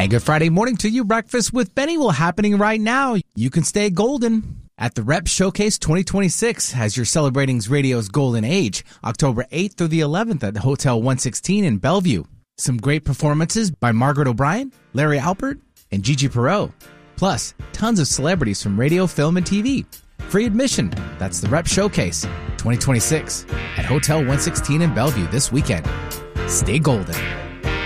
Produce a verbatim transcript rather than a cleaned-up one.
And good Friday morning to you. Breakfast with Benny will happening right now. You can stay golden at the Rep Showcase twenty twenty-six as you're celebrating radio's golden age, October eighth through the eleventh at the Hotel one sixteen in Bellevue. Some great performances by Margaret O'Brien, Larry Alpert, and Gigi Perreault. Plus, tons of celebrities from radio, film, and T V. Free admission. That's the Rep Showcase twenty twenty-six at Hotel one sixteen in Bellevue this weekend. Stay golden.